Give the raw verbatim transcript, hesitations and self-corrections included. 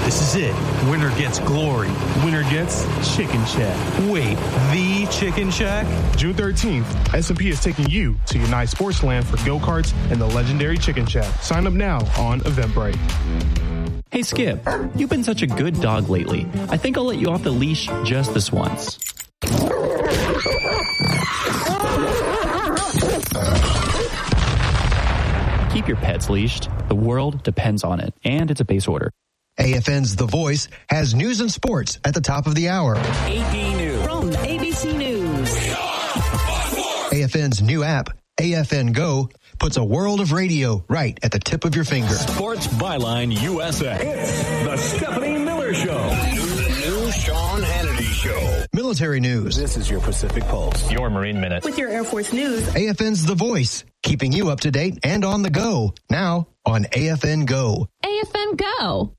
This is it. Winner gets glory. Winner gets Chicken Shack. Wait, the Chicken Shack? June thirteenth, S and P is taking you to United Sportsland for go-karts and the legendary Chicken Shack. Sign up now on Eventbrite. Hey, Skip, you've been such a good dog lately. I think I'll let you off the leash just this once. Keep your pets leashed. The world depends on it, and it's a base order. A F N's The Voice has news and sports at the top of the hour. A B News. From A B C News. A F N's new app, A F N Go, puts a world of radio right at the tip of your finger. Sports Byline U S A. It's the Stephanie Miller Show. The new Sean Hannity Show. Military news. This is your Pacific Pulse. Your Marine Minute. With your Air Force news. A F N's The Voice, keeping you up to date and on the go. Now on A F N Go. A F N Go.